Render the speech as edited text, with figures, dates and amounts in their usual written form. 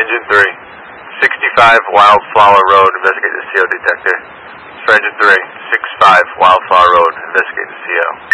Engine 3, 65 Wildflower Road, investigate the CO detector. For Engine 3, 65 Wildflower Road, investigate the CO.